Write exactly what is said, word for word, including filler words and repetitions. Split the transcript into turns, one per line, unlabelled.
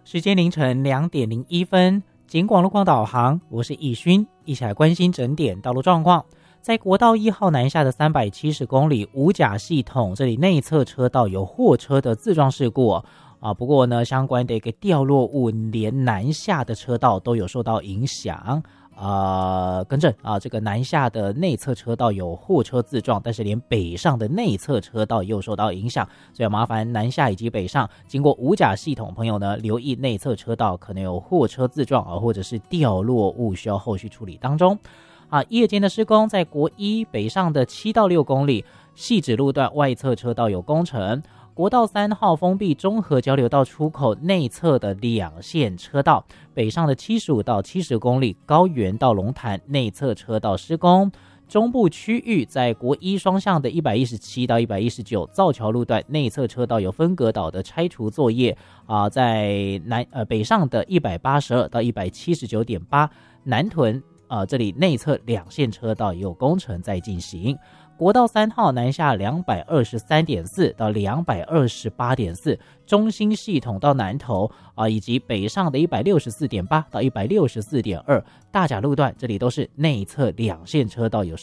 时间凌晨两点零一分，警广路况导航，我是易勋，一起来关心整点道路状况。在国道一号南下的三百七十公里五甲系统，这里内侧车道有货车的自撞事故啊，不过呢，相关的一个掉落物连南下的车道都有受到影响。呃，更正啊，这个南下的内侧车道有货车自撞，但是连北上的内侧车道也有受到影响，所以麻烦南下以及北上经过五甲系统朋友呢，留意内侧车道可能有货车自撞啊，或者是掉落物需要后续处理当中。啊，夜间的施工在国一北上的七到六公里，汐止路段外侧车道有工程。国道三号封闭中和交流道出口内侧的两线车道，北上的七十五到七十公里高原到龙潭内侧车道施工。中部区域在国一双向的一百一十七到一百一十九造桥路段内侧车道有分隔岛的拆除作业啊，在南呃北上的一百八十二到一百七十九点八南屯啊这里内侧两线车道也有工程在进行。国道三号南下两百二十三点四到两百二十八点四，中兴系统到南投啊，以及北上的一百六十四点八到一百六十四点二大甲路段，这里都是内侧两线车道有